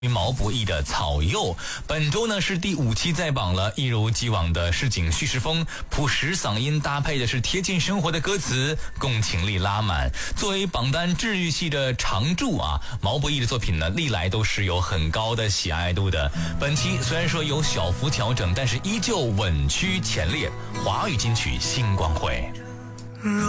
毛不易的草柚，本周呢是第5期在榜了，一如既往的市井叙事风，朴实嗓音搭配的是贴近生活的歌词，共情力拉满。作为榜单治愈系的常驻毛不易的作品呢，历来都是有很高的喜爱度的。本期虽然说有小幅调整，但是依旧稳居前列，华语金曲新光辉。 若